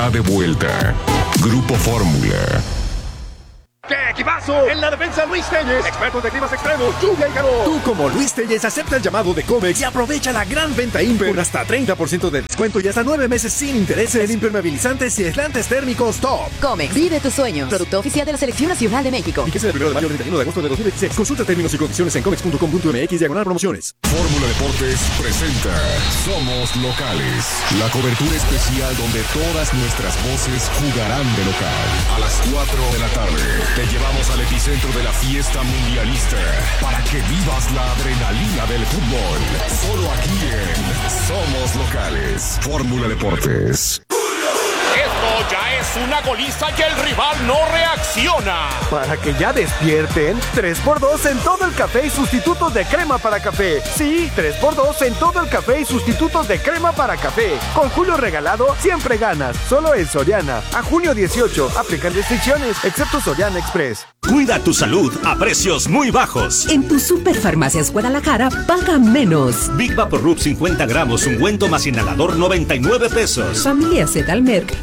De vuelta, Grupo Fórmula. ¡Qué equipazo! En la defensa, Luis Telles, expertos de climas extremos, lluvia y calor. Tú, como Luis Telles, acepta el llamado de Comex y aprovecha la gran venta Imper con hasta 30% de descuento y hasta 9 meses sin intereses en impermeabilizantes y aislantes térmicos top. Comex, vive tus sueños. Producto oficial de la Selección Nacional de México. Y que sea del 1 de mayo al 31 de agosto de 2016. Consulta términos y condiciones en comex.com.mx/promociones. Fórmula Deportes presenta Somos Locales, la cobertura especial donde todas nuestras voces jugarán de local. A las 4 de la tarde te llevamos al epicentro de la fiesta mundialista para que vivas la adrenalina del fútbol. Solo aquí en Somos Locales. Fórmula Deportes. Esto ya es una goliza y el rival no reacciona. Para que ya despierten, 3x2 en todo el café y sustitutos de crema para café. Sí, 3x2 en todo el café y sustitutos de crema para café. Con Julio regalado, siempre ganas. Solo en Soriana. A junio 18, aplican restricciones, excepto Soriana Express. Cuida tu salud a precios muy bajos. En tu Superfarmacias Guadalajara, paga menos. Big Vaporub 50 gramos, ungüento más inhalador, 99 pesos. Familia Sedalmerc,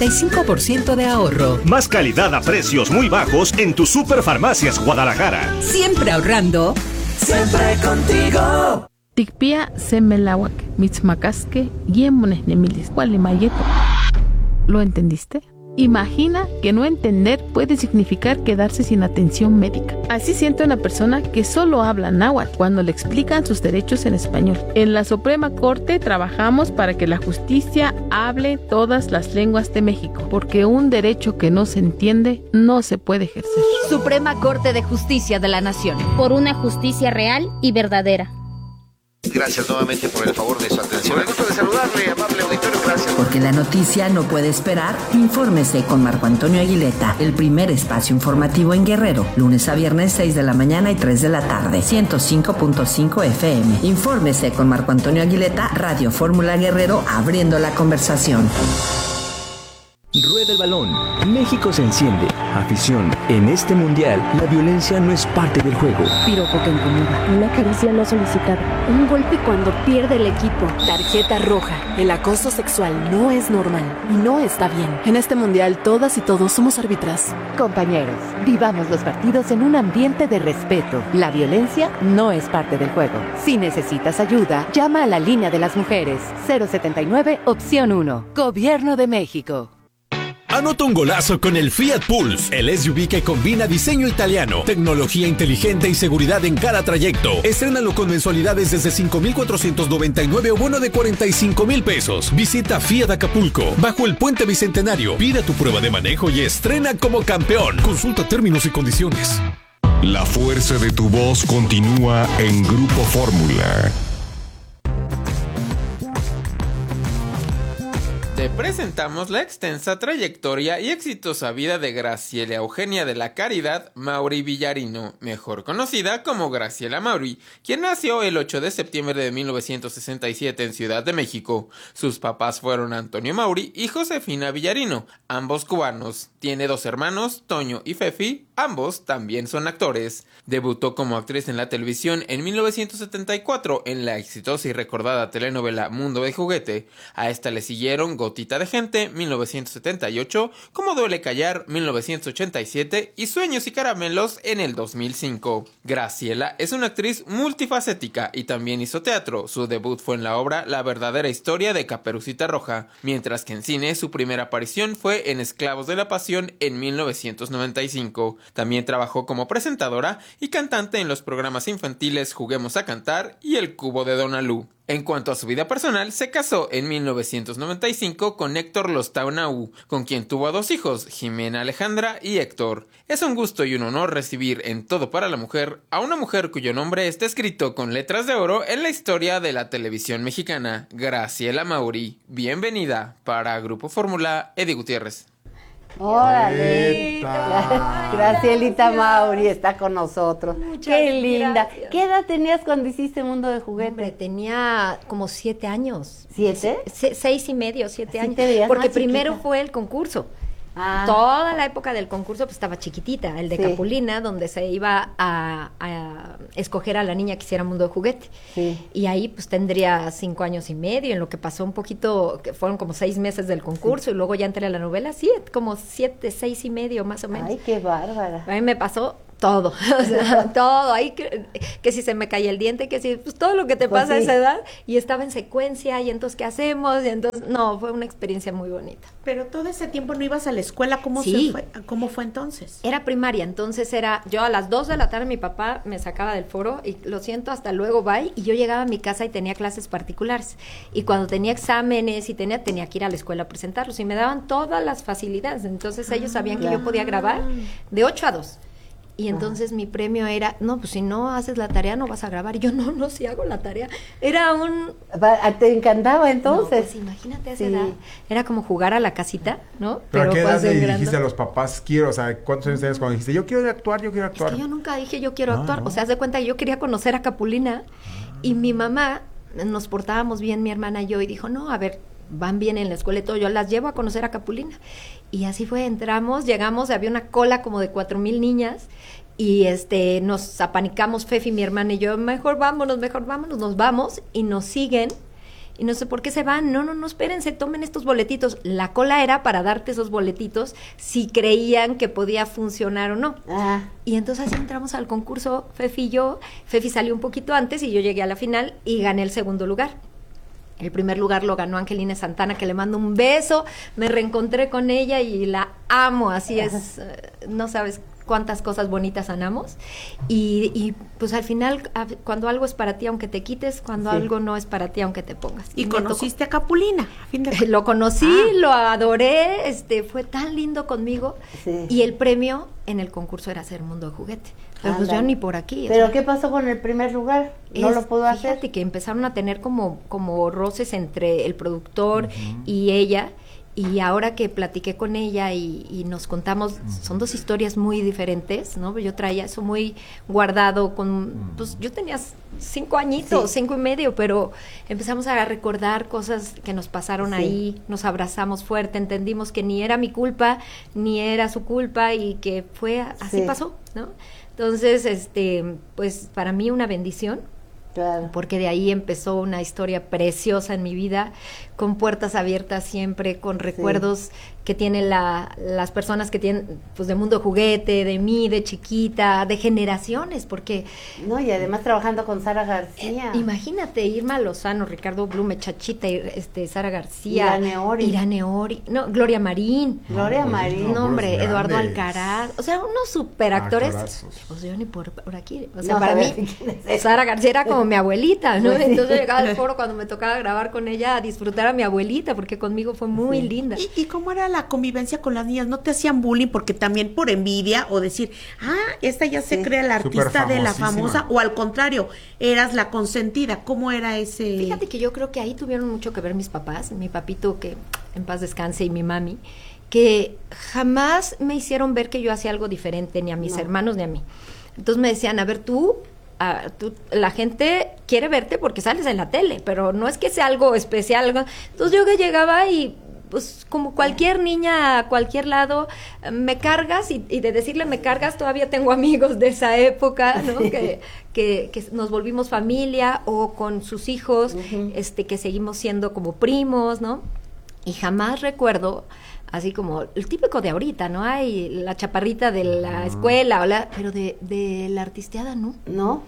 45% de ahorro. Más calidad a precios muy bajos en tu Superfarmacias Guadalajara. Siempre ahorrando. Siempre contigo. Tikpia semelawak, mitzmacasque, guiemones nemilis, mayeto. ¿Lo entendiste? Imagina que no entender puede significar quedarse sin atención médica. Así siente una persona que solo habla náhuatl cuando le explican sus derechos en español. En la Suprema Corte trabajamos para que la justicia hable todas las lenguas de México, porque un derecho que no se entiende no se puede ejercer. Suprema Corte de Justicia de la Nación. Por una justicia real y verdadera. Gracias nuevamente por el favor de su atención. El gusto de saludarle, amable auditorio, gracias. Porque la noticia no puede esperar, infórmese con Marco Antonio Aguileta, el primer espacio informativo en Guerrero, lunes a viernes 6 de la mañana y 3 de la tarde, 105.5 FM. Infórmese con Marco Antonio Aguileta, Radio Fórmula Guerrero, abriendo la conversación. Rueda el balón. México se enciende. Afición. En este mundial, la violencia no es parte del juego. Piropo que incomoda. Una caricia no solicitada. Un golpe cuando pierde el equipo. Tarjeta roja. El acoso sexual no es normal y no está bien. En este mundial, todas y todos somos árbitras. Compañeros, vivamos los partidos en un ambiente de respeto. La violencia no es parte del juego. Si necesitas ayuda, llama a la línea de las mujeres. 079, opción 1. Gobierno de México. Anota un golazo con el Fiat Pulse, el SUV que combina diseño italiano, tecnología inteligente y seguridad en cada trayecto. Estrénalo con mensualidades desde 5,499 o bono de 45,000 pesos. Visita Fiat Acapulco, bajo el Puente Bicentenario. Pide tu prueba de manejo y estrena como campeón. Consulta términos y condiciones. La fuerza de tu voz continúa en Grupo Fórmula. Te presentamos la extensa trayectoria y exitosa vida de Graciela Eugenia de la Caridad Mauri Villarino, mejor conocida como Graciela Mauri, quien nació el 8 de septiembre de 1967 en Ciudad de México. Sus papás fueron Antonio Mauri y Josefina Villarino, ambos cubanos. Tiene 2 hermanos, Toño y Fefi, ambos también son actores. Debutó como actriz en la televisión en 1974 en la exitosa y recordada telenovela Mundo de Juguete. A esta le siguieron Gotita de Gente, 1978, Cómo Duele Callar, 1987 y Sueños y Caramelos en el 2005. Graciela es una actriz multifacética y también hizo teatro. Su debut fue en la obra La verdadera historia de Caperucita Roja, mientras que en cine su primera aparición fue en Esclavos de la Pasión en 1995. También trabajó como presentadora y cantante en los programas infantiles Juguemos a Cantar y El Cubo de Donalú. En cuanto a su vida personal, se casó en 1995 con Héctor Lostau, con quien tuvo 2 hijos, Jimena Alejandra y Héctor. Es un gusto y un honor recibir en Todo para la Mujer a una mujer cuyo nombre está escrito con letras de oro en la historia de la televisión mexicana, Graciela Mauri. Bienvenida. Para Grupo Fórmula, Eddie Gutiérrez. ¡Órale! Gracielita Mauri está con nosotros. ¡Qué linda! Gracias. ¿Qué edad tenías cuando hiciste Mundo de Juguete? Hombre, tenía como 7 años. ¿7? 6 y medio, 7 años. Te veías porque más primero chiquita. fue el concurso. Toda la época del concurso pues estaba chiquitita, el de Capulina, donde se iba a escoger a la niña que hiciera Mundo de Juguete. Y ahí pues tendría 5 años y medio, en lo que pasó un poquito, que fueron como 6 meses del concurso, y luego ya entré a la novela, como 7, 6 y medio más o menos. Ay, qué bárbara. A mí me pasó todo, o sea, todo, ahí que si se me caía el diente, que si, pues todo lo que te pasa a esa edad, y estaba en secuencia, y entonces, ¿qué hacemos? Y entonces, no, fue una experiencia muy bonita. Pero todo ese tiempo no ibas a la escuela, ¿cómo fue entonces? Era primaria, entonces yo a las 2 de la tarde mi papá me sacaba del foro, y lo siento, hasta luego, bye, y yo llegaba a mi casa y tenía clases particulares, y cuando tenía exámenes y tenía que ir a la escuela a presentarlos, y me daban todas las facilidades, entonces ellos sabían que yo podía grabar de 8 a 2. Y entonces mi premio era, no, pues si no haces la tarea no vas a grabar. Y yo, no, si hago la tarea. Era ¿Te encantaba entonces? No, pues imagínate esa edad. Era como jugar a la casita, ¿no? ¿Pero a qué edad le dijiste a los papás, o sea, cuántos años tenías cuando dijiste, yo quiero actuar? Es que yo nunca dije yo quiero actuar. O sea, haz de cuenta que yo quería conocer a Capulina. Y mi mamá, nos portábamos bien, mi hermana y yo, y dijo, no, a ver, van bien en la escuela y todo, yo las llevo a conocer a Capulina. Y así fue, llegamos, había una cola como de 4,000 niñas, y nos apanicamos, Fefi, mi hermana y yo, mejor vámonos, nos vamos, y nos siguen, y no sé por qué se van, no, espérense, tomen estos boletitos. La cola era para darte esos boletitos si creían que podía funcionar o no. Y entonces así entramos al concurso, Fefi y yo. Fefi salió un poquito antes y yo llegué a la final y gané el segundo lugar. El primer lugar lo ganó Angelina Santana, que le mando un beso. Me reencontré con ella y la amo, así es, no sabes cuántas cosas bonitas sanamos. Y pues al final, cuando algo es para ti, aunque te quites, cuando algo no es para ti, aunque te pongas. ¿Y conociste a Capulina? Lo conocí, lo adoré, fue tan lindo conmigo. Y el premio en el concurso era hacer Mundo de Juguete. Pero pues yo ni por aquí. ¿Pero qué pasó con el primer lugar? ¿No lo pudo hacer? Fíjate que empezaron a tener como roces entre el productor y ella, y ahora que platiqué con ella y nos contamos, son 2 historias muy diferentes, ¿no? Yo traía eso muy guardado pues yo tenía 5 añitos, 5 y medio, pero empezamos a recordar cosas que nos pasaron ahí, nos abrazamos fuerte, entendimos que ni era mi culpa, ni era su culpa, y que fue, así pasó, ¿no? Entonces, pues para mí una bendición, porque de ahí empezó una historia preciosa en mi vida, con puertas abiertas siempre, con recuerdos que tienen las personas que tienen, pues, de Mundo de Juguete, de mí, de chiquita, de generaciones, porque... No, y además trabajando con Sara García. Imagínate, Irma Lozano, Ricardo Blume, Chachita, Sara García. Irane Ori. No, Gloria Marín. No, hombre, pues Eduardo Alcaraz. O sea, unos superactores. Pues yo ni por aquí. O sea, para mí, Sara García era como mi abuelita, ¿no? Entonces llegaba al foro cuando me tocaba grabar con ella a disfrutar a mi abuelita, porque conmigo fue muy linda. ¿Y cómo era la convivencia con las niñas? ¿No te hacían bullying porque también por envidia o decir, esta ya se crea la artista de la famosa, o al contrario, eras la consentida? ¿Cómo era ese? Fíjate que yo creo que ahí tuvieron mucho que ver mis papás, mi papito, que en paz descanse, y mi mami, que jamás me hicieron ver que yo hacía algo diferente, ni a mis hermanos ni a mí. Entonces me decían, a ver, tú, la gente quiere verte porque sales en la tele, pero no es que sea algo especial. Entonces yo que llegaba y, pues, como cualquier niña a cualquier lado, me cargas, y de decirle me cargas, todavía tengo amigos de esa época, ¿no? que nos volvimos familia, o con sus hijos, que seguimos siendo como primos, ¿no? Y jamás recuerdo, así como el típico de ahorita, ¿no? Hay la chaparrita de la escuela, pero de la artisteada, ¿no. No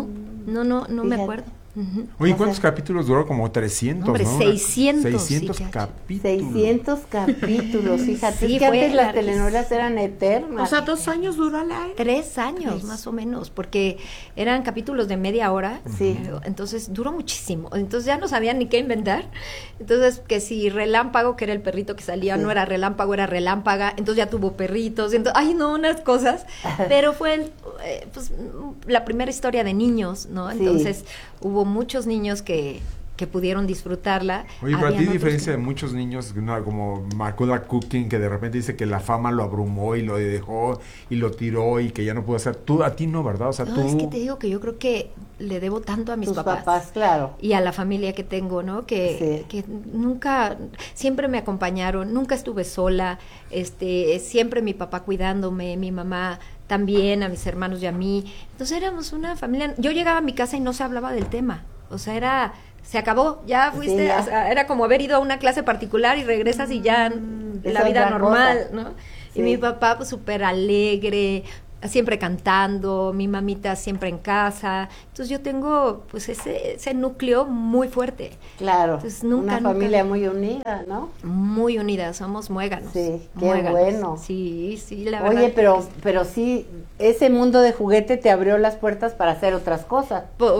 me acuerdo. Oye, ¿cuántos capítulos duró? Como 300, hombre, ¿no? 600 capítulos. 600 capítulos, fíjate, que antes las telenovelas eran eternas. O sea, 2 años duró al aire. 3 años, más o menos, porque eran capítulos de media hora, entonces duró muchísimo. Entonces ya no sabían ni qué inventar. Entonces, que si Relámpago, que era el perrito que salía, no era Relámpago, era Relámpaga, entonces ya tuvo perritos, entonces, unas cosas, pero fue, pues, la primera historia de niños, ¿no? Entonces, hubo muchos niños que que pudieron disfrutarla. Oye, pero a ti, diferencia de muchos niños, como Macaulay Culkin, que de repente dice que la fama lo abrumó y lo dejó y lo tiró y que ya no pudo hacer. Tú, a ti no, ¿verdad? O sea, no, es que te digo que yo creo que le debo tanto a mis papás, claro. Y a la familia que tengo, ¿no? Que nunca, siempre me acompañaron, nunca estuve sola, siempre mi papá cuidándome, mi mamá también, a mis hermanos y a mí. Entonces éramos una familia. Yo llegaba a mi casa y no se hablaba del tema. O sea, se acabó, ya fuiste, sí, ya. O sea, era como haber ido a una clase particular y regresas y ya la vida normal, ¿no? Sí. Y mi papá pues súper alegre, siempre cantando, mi mamita siempre en casa. Entonces yo tengo pues ese núcleo muy fuerte. Claro, entonces, una familia muy unida, ¿no? Muy unida, somos muéganos. Sí, qué bueno. Sí, la verdad. Oye, pero sí, ese mundo de juguete te abrió las puertas para hacer otras cosas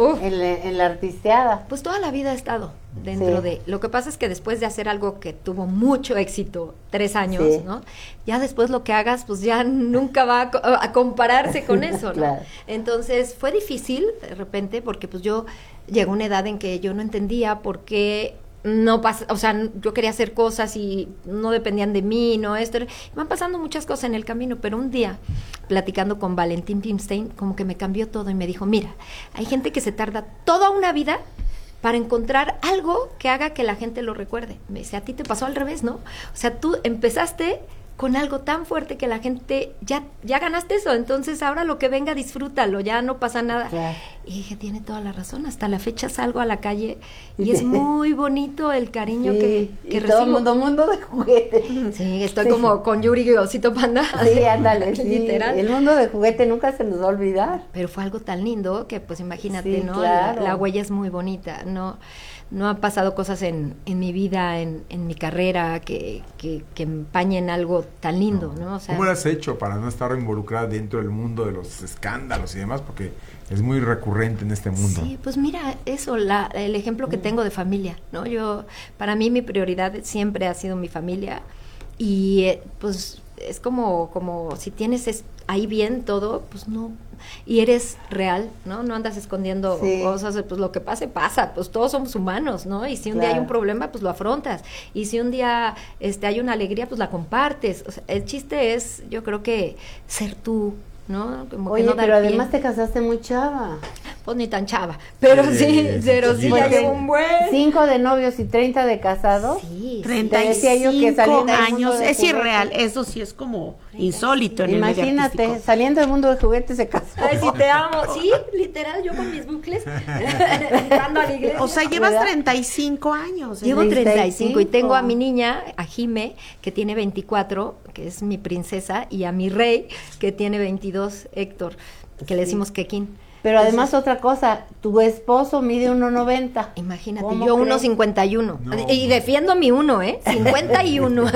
en la artisteada. Pues toda la vida he estado dentro de... Lo que pasa es que después de hacer algo que tuvo mucho éxito, 3 años, ¿no? Ya después lo que hagas, pues ya nunca va a compararse con eso, ¿no? Claro. Entonces fue difícil de repente porque pues yo llegó una edad en que yo no entendía por qué no pasa, o sea, yo quería hacer cosas y no dependían de mí, no esto, van pasando muchas cosas en el camino, pero un día platicando con Valentín Pimstein, como que me cambió todo y me dijo, mira, hay gente que se tarda toda una vida para encontrar algo que haga que la gente lo recuerde. Me dice, a ti te pasó al revés, ¿no? O sea, tú empezaste con algo tan fuerte que la gente, ya ganaste eso, entonces ahora lo que venga, disfrútalo, ya no pasa nada. Claro. Y dije, tiene toda la razón, hasta la fecha salgo a la calle y es muy bonito el cariño que recibo. Todo mundo de juguete. Sí, estoy como con Yuri y Osito Panda. Sí, ándale, literal. El mundo de juguete nunca se nos va a olvidar. Pero fue algo tan lindo que pues imagínate, ¿no? Claro. La huella es muy bonita, no han pasado cosas en mi vida, en mi carrera, que empañen algo tan lindo, ¿no? O sea, ¿cómo lo has hecho para no estar involucrada dentro del mundo de los escándalos y demás? Porque es muy recurrente en este mundo. Sí, pues mira, eso, el ejemplo que tengo de familia, ¿no? Para mí mi prioridad siempre ha sido mi familia y pues es como si tienes ahí bien todo, pues no, y eres real, ¿no? No andas escondiendo cosas, pues lo que pasa, pues todos somos humanos, ¿no? Y si un día hay un problema, pues lo afrontas, y si un día hay una alegría, pues la compartes. O sea, el chiste es, yo creo que ser tú, ¿no? Como oye, que no pero además te casaste muy chava. Pues ni tan chava, pero sí, ya llevo un buen... 5 de novios y 30 de casados. Sí, 35 años, es irreal, eso sí es como insólito en imagínate, el medio saliendo del mundo de juguetes se casó. Ay, si te amo, sí, literal, yo con mis bucles, entrando a la iglesia. O sea, llevas 35 años. Llevo 35 y tengo a mi niña, a Jime, que tiene 24, que es mi princesa, y a mi rey, que tiene 22, Héctor, que le decimos Kekin. Pero además otra cosa, tu esposo mide 1.90. Imagínate, yo 1.51. No. Y defiendo mi 1, 51.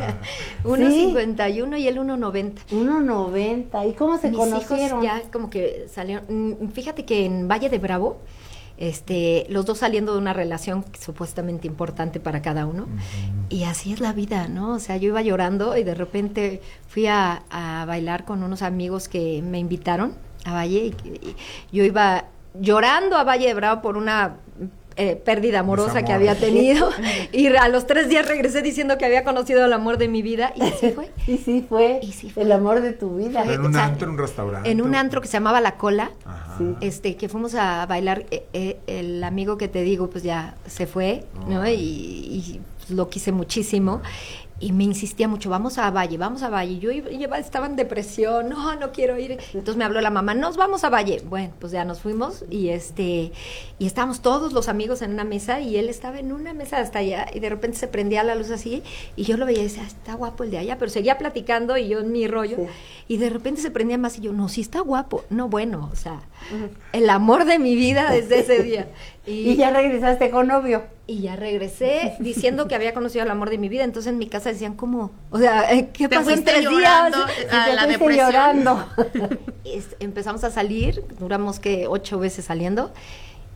1.51 y él 1.90. 1.90. ¿Y cómo se conocieron? Hijos ya como que salieron. Fíjate que en Valle de Bravo, los dos saliendo de una relación supuestamente importante para cada uno. Y así es la vida, ¿no? O sea, yo iba llorando y de repente fui a bailar con unos amigos que me invitaron a Valle y yo iba llorando a Valle de Bravo por una pérdida amorosa que había tenido y a los 3 días regresé diciendo que había conocido el amor de mi vida y así fue. Y sí fue el amor de tu vida. Pero en un antro, en un restaurante. En un antro que se llamaba La Cola, que fuimos a bailar, el amigo que te digo pues ya se fue, ¿no? Y lo quise muchísimo. Y me insistía mucho, vamos a Valle. Yo estaba en depresión, no quiero ir. Entonces me habló la mamá, nos vamos a Valle. Bueno, pues ya nos fuimos y estábamos todos los amigos en una mesa y él estaba en una mesa hasta allá y de repente se prendía la luz así y yo lo veía y decía, está guapo el de allá, pero seguía platicando y yo en mi rollo y de repente se prendía más y yo, no, sí está guapo. No, bueno, o sea, el amor de mi vida desde ese día. Y ya regresaste con novio. Y ya regresé diciendo que había conocido el amor de mi vida. Entonces en mi casa decían, ¿cómo? O sea, ¿qué pasó en 3 días? A la depresión. Llorando. Empezamos a salir, duramos 8 veces saliendo.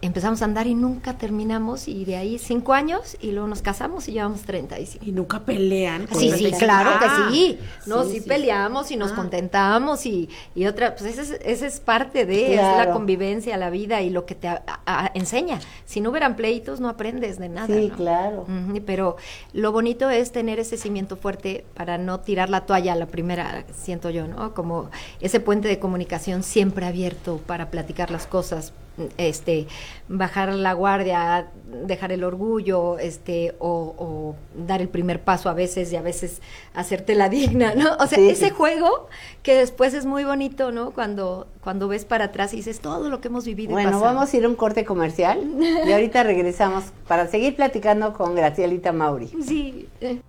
empezamos a andar y nunca terminamos, y de ahí 5 años, y luego nos casamos y llevamos 35. ¿Y nunca pelean? Sí, claro que sí. No, sí peleamos y nos contentamos y otra, pues ese es parte de, es la convivencia, la vida y lo que te enseña. Si no hubieran pleitos, no aprendes de nada. Sí, ¿no? claro. Pero lo bonito es tener ese cimiento fuerte para no tirar la toalla a la primera, siento yo, ¿no? Como ese puente de comunicación siempre abierto para platicar las cosas, bajar la guardia, dejar el orgullo, o dar el primer paso a veces, y a veces hacerte la digna, ¿no? O sea, ese juego que después es muy bonito, ¿no? Cuando ves para atrás y dices todo lo que hemos vivido. Bueno, vamos a ir a un corte comercial y ahorita regresamos para seguir platicando con Gracielita Mauri. Sí.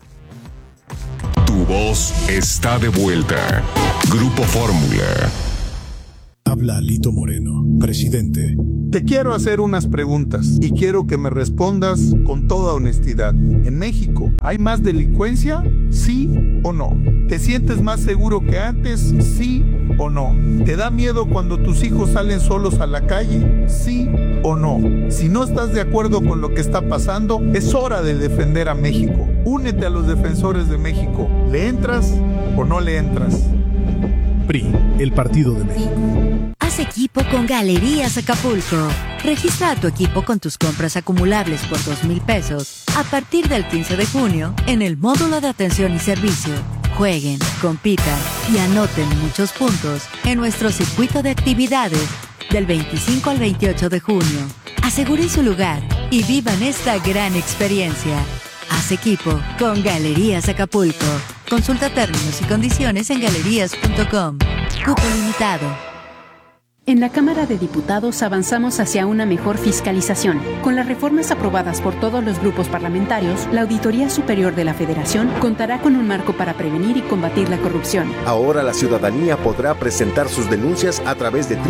Tu voz está de vuelta. Grupo Fórmula. Habla Lito Moreno, presidente. Te quiero hacer unas preguntas y quiero que me respondas con toda honestidad. ¿En México hay más delincuencia? ¿Sí o no? ¿Te sientes más seguro que antes? ¿Sí o no? ¿Te da miedo cuando tus hijos salen solos a la calle? ¿Sí o no? Si no estás de acuerdo con lo que está pasando, es hora de defender a México. Únete a los defensores de México. ¿Le entras o no le entras? PRI, el Partido de México. Haz equipo con Galerías Acapulco. Registra a tu equipo con tus compras acumulables por 2,000 pesos a partir del 15 de junio en el módulo de atención y servicio. Jueguen, compitan y anoten muchos puntos en nuestro circuito de actividades del 25 al 28 de junio. Aseguren su lugar y vivan esta gran experiencia. Haz equipo con Galerías Acapulco. Consulta términos y condiciones en galerías.com. Cupo limitado. En la Cámara de Diputados avanzamos hacia una mejor fiscalización. Con las reformas aprobadas por todos los grupos parlamentarios, la Auditoría Superior de la Federación contará con un marco para prevenir y combatir la corrupción. Ahora la ciudadanía podrá presentar sus denuncias a través de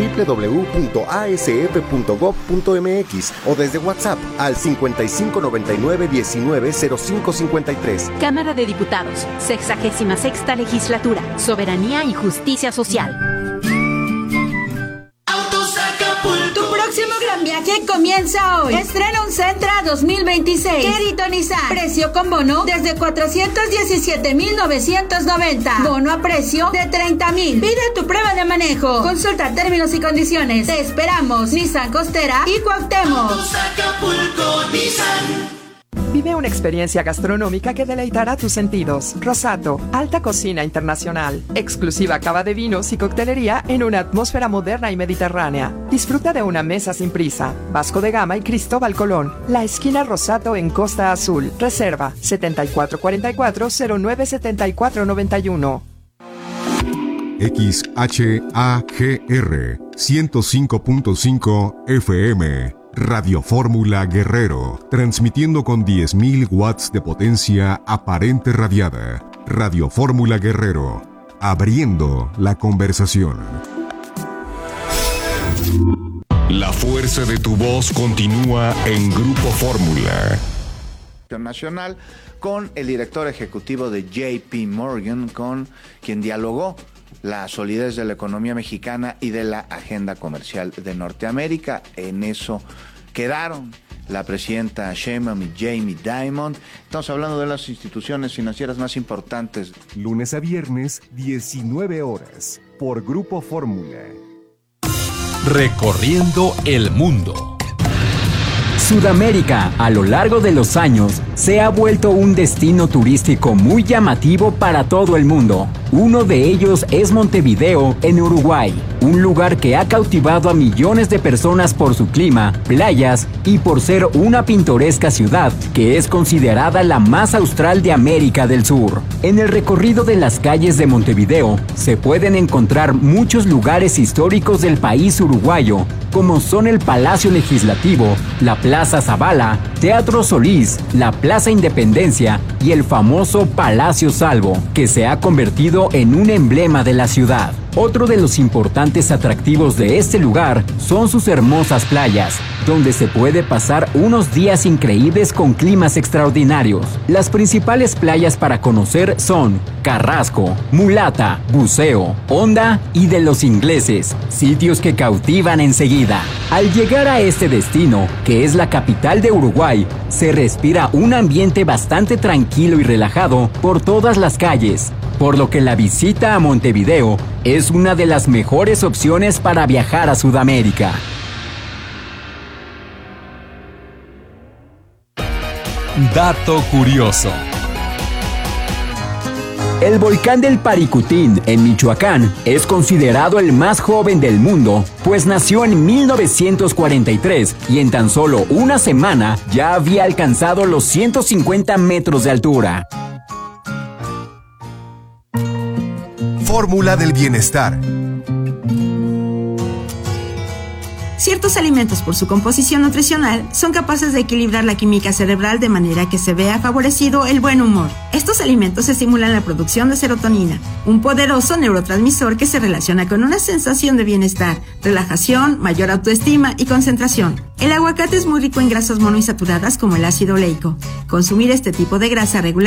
www.asf.gov.mx o desde WhatsApp al 5599-190553. Cámara de Diputados, 66ª Legislatura, Soberanía y Justicia Social. Tu próximo gran viaje comienza hoy. Estrena un Sentra 2026. Crédito Nissan. Precio con bono desde 417,990. Bono a precio de 30,000. Pide tu prueba de manejo. Consulta términos y condiciones. Te esperamos. Nissan Costera y Cuauhtémoc. Vive una experiencia gastronómica que deleitará tus sentidos. Rosato, alta cocina internacional, exclusiva cava de vinos y coctelería en una atmósfera moderna y mediterránea. Disfruta de una mesa sin prisa. Vasco de Gama y Cristóbal Colón. La esquina Rosato en Costa Azul. Reserva 7444-097491. XHAGR 105.5 FM. Radio Fórmula Guerrero, transmitiendo con 10,000 watts de potencia aparente radiada. Radio Fórmula Guerrero, abriendo la conversación. La fuerza de tu voz continúa en Grupo Fórmula. Nacional con el director ejecutivo de JP Morgan, con quien dialogó la solidez de la economía mexicana y de la agenda comercial de Norteamérica. En eso quedaron la presidenta Sheinbaum y Jamie Dimon. Estamos hablando de las instituciones financieras más importantes. Lunes a viernes, 19 horas, por Grupo Fórmula. Recorriendo el mundo. Sudamérica, a lo largo de los años, se ha vuelto un destino turístico muy llamativo para todo el mundo. Uno de ellos es Montevideo, en Uruguay, un lugar que ha cautivado a millones de personas por su clima, playas y por ser una pintoresca ciudad que es considerada la más austral de América del Sur. En el recorrido de las calles de Montevideo se pueden encontrar muchos lugares históricos del país uruguayo, como son el Palacio Legislativo, la Plaza Zavala, Teatro Solís, la Plaza Independencia y el famoso Palacio Salvo, que se ha convertido convertido en un emblema de la ciudad. Otro de los importantes atractivos de este lugar son sus hermosas playas, donde se puede pasar unos días increíbles con climas extraordinarios. Las principales playas para conocer son Carrasco, Mulata, Buceo, Honda y de los Ingleses, sitios que cautivan enseguida. Al llegar a este destino, que es la capital de Uruguay, se respira un ambiente bastante tranquilo y relajado por todas las calles, por lo que la visita a Montevideo es una de las mejores opciones para viajar a Sudamérica. Dato curioso. El volcán del Paricutín, en Michoacán, es considerado el más joven del mundo, pues nació en 1943 y en tan solo una semana ya había alcanzado los 150 metros de altura. Fórmula del bienestar. Ciertos alimentos, por su composición nutricional, son capaces de equilibrar la química cerebral de manera que se vea favorecido el buen humor. Estos alimentos estimulan la producción de serotonina, un poderoso neurotransmisor que se relaciona con una sensación de bienestar, relajación, mayor autoestima y concentración. El aguacate es muy rico en grasas monoinsaturadas como el ácido oleico. Consumir este tipo de grasa regular